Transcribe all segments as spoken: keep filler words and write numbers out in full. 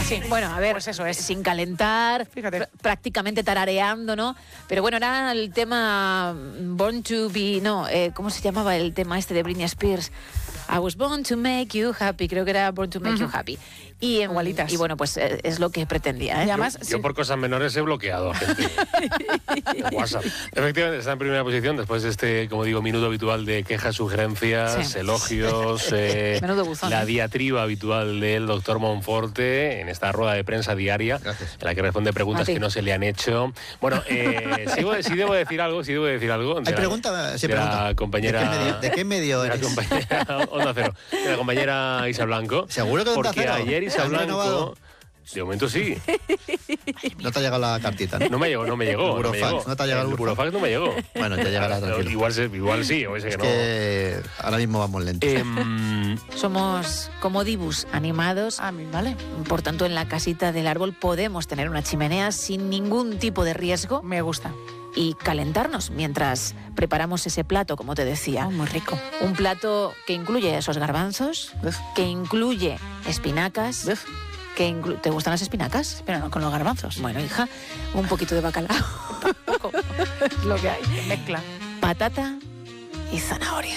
Así. Bueno, a ver, Pues eso es. sin calentar, pr- prácticamente tarareando, ¿no? Pero bueno, era el tema Born to Be... No, eh, ¿cómo se llamaba el tema este de Britney Spears? I was born to make you happy. Creo que era Born to make uh-huh. you happy. Y, em, Igualitas. y bueno, pues eh, es lo que pretendía, ¿eh? Y además, Yo, sí. yo por cosas menores he bloqueado a gente. En WhatsApp. Efectivamente, está en primera posición después de este, como digo, minuto habitual de quejas, sugerencias, Sí. elogios, eh, Menudo buzón, la ¿eh? diatriba habitual del doctor Monforte en esta rueda de prensa diaria, Gracias. en la que responde preguntas que no se le han hecho. Bueno, eh, sí, sí debo decir algo, sí debo decir algo. Hay pregunta, sí, de pregunta. la compañera... ¿De qué medio, de qué medio de la eres? compañera Onda Cero, de la compañera Isa Blanco. ¿Seguro que de Onda Porque Cero? ayer Isa ¿Han Blanco... renovado? De momento sí. No te ha llegado la cartita, ¿no? No me llegó, no me llegó. El no me burofax, llegó. ¿no te ha llegado el el burofax? No me llegó. Bueno, te llegará tranquilo. Igual, se- igual sí, o ese que Es no. que ahora mismo vamos lentos. Em, Somos como dibus animados. Ah, vale. Por tanto, en la casita del árbol podemos tener una chimenea sin ningún tipo de riesgo Me gusta. y calentarnos mientras preparamos ese plato, como te decía. Oh, muy rico. Un plato que incluye esos garbanzos, Uf. que incluye espinacas, Uf. que inclu- ¿te gustan las espinacas? Pero no con los garbanzos. Bueno, hija, un poquito de bacalao, Poco. Es lo que hay. Mezcla. patata y zanahoria.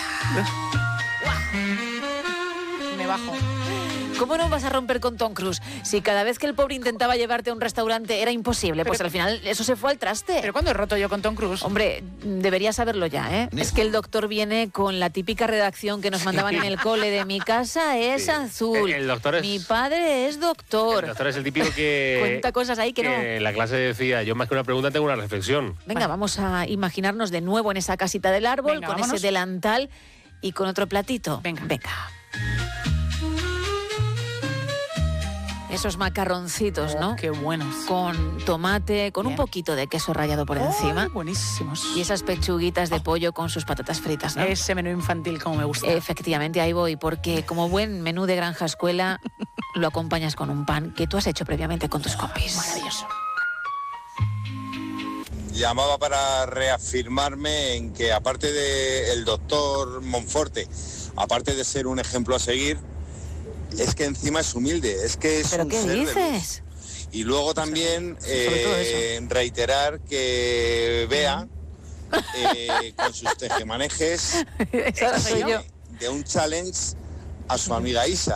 Me bajo. ¿Cómo no vas a romper con Tom Cruise? Si cada vez que el pobre intentaba llevarte a un restaurante era imposible, pues Pero- al final eso se fue al traste. ¿Pero cuándo he roto yo con Tom Cruise? Hombre, deberías saberlo ya, ¿eh? Ni- Es que el doctor viene con la típica redacción que nos mandaban en el cole de mi casa es Sí. azul. El doctor es- Mi padre es doctor. el doctor es el típico que... Cuenta cosas ahí que no. En la clase decía, yo más que una pregunta tengo una reflexión. Venga, vamos a imaginarnos de nuevo en esa casita del árbol, Venga, con vámonos. ese delantal y con otro platito. Venga. Venga. Esos macarroncitos, Oh, ¿no? Qué buenos. Con tomate, con un Bien. poquito de queso rallado por Oh, encima. buenísimos. Y esas pechuguitas de pollo con sus patatas fritas, ¿no? Ese menú infantil como me gusta. Efectivamente, ahí voy, porque como buen menú de granja escuela, lo acompañas con un pan que tú has hecho previamente con tus compis. Maravilloso. Llamaba para reafirmarme en que aparte del doctor Monforte, aparte de ser un ejemplo a seguir, es que encima es humilde, es que es ¿Pero un qué ser de luz. dices? Y luego también sobre todo eh, reiterar que Bea, eh, con sus tejemanejes, Esa soy yo. de un challenge a su amiga Isa.